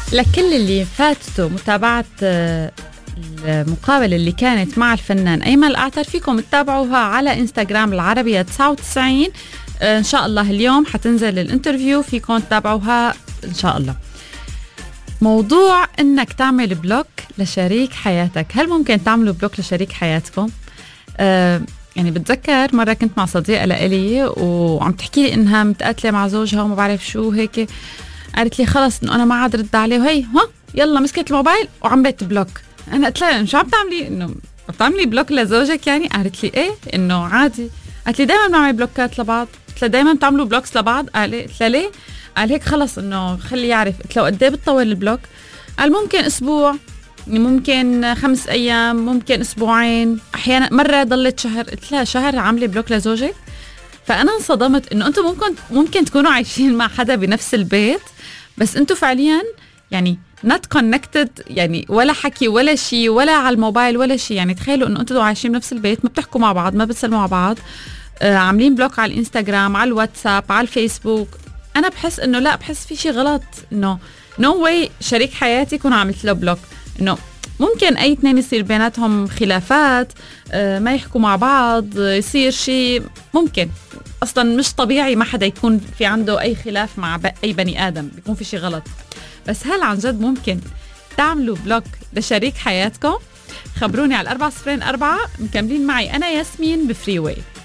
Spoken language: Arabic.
لكل اللي فاتوا متابعة المقابلة اللي كانت مع الفنان أيمن الأعتر، فيكم تتابعوها على إنستغرام العربية 99. إن شاء الله اليوم حتنزل الانترفيو، فيكم تتابعوها إن شاء الله. موضوع إنك تعمل بلوك لشريك حياتك، هل ممكن تعملوا بلوك لشريك حياتكم؟ يعني بتذكر مرة كنت مع صديقة لإلي وعم تحكي لي إنها متقاتلة مع زوجها وما بعرف شو هيك، قالت لي خلص إنه أنا ما عاد رد عليه، وهي يلا مسكت الموبايل وعملت بلوك. أنا قلت لها شو عم تعملي؟ إنه بتعملي بلوك لزوجك يعني؟ قالت لي إيه إنه عادي. قالت لي دايما بنعمل بلوكات لبعض. قلت لها دايما بتعملوا بلوكس لبعض؟ قلت لها ليه؟ قال هيك خلص إنه خلي يعرف. قلت له قد إيه بتطول البلوك؟ قال ممكن أسبوع، ممكن 5 أيام، ممكن أسبوعين، أحيانا مرة ضلت شهر. قلت لها شهر عاملة بلوك لزوجك؟ فأنا انصدمت إنه أنتم ممكن تكونوا عايشين مع حدا بنفس البيت، بس أنتم فعليا يعني not connected، يعني ولا حكي ولا شيء ولا على الموبايل ولا شيء. يعني تخيلوا إنه أنتم عايشين بنفس البيت، ما بتحكوا مع بعض، ما بتسلموا مع بعض، عاملين بلوك على الانستغرام، على الواتساب، على الفيسبوك. أنا بحس إنه لا، بحس في شيء غلط، إنه no way شريك حياتي يكون عملت له بلوك. إنه ممكن أي اثنين يصير بيناتهم خلافات، ما يحكوا مع بعض، يصير شيء، ممكن أصلا مش طبيعي ما حدا يكون في عنده أي خلاف مع أي بني آدم، بيكون في شيء غلط. بس هل عن جد ممكن تعملوا بلوك لشريك حياتكم؟ خبروني على 404. مكملين معي أنا ياسمين بفري واي.